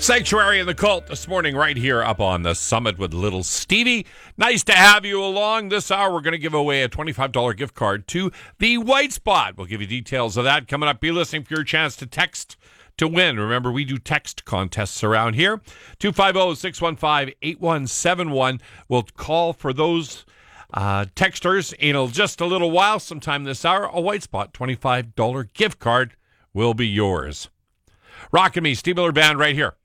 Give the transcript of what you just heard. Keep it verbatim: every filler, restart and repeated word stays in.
Sanctuary and the Cult this morning right here up on the Summit with Little Stevie. Nice to have you along. This hour we're going to give away a twenty-five dollars gift card to the White Spot. We'll give you details of that coming up. Be listening for your chance to text to win. Remember, we do text contests around here. two five zero, six one five, eight one seven one. We'll call for those uh, texters in just a little while. Sometime this hour, a White Spot twenty-five dollars gift card will be yours. Rockin' Me, Steve Miller Band right here